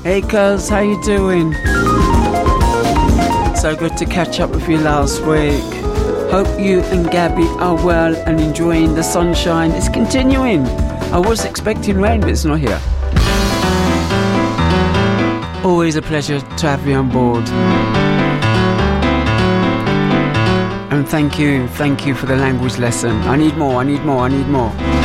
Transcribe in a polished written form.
Hey cuz, how you doing? So good to catch up with you last week. Hope you and Gabby are well and enjoying the sunshine. It's continuing. I was expecting rain, but it's not here. Always a pleasure to have you on board. And thank you for the language lesson. I need more.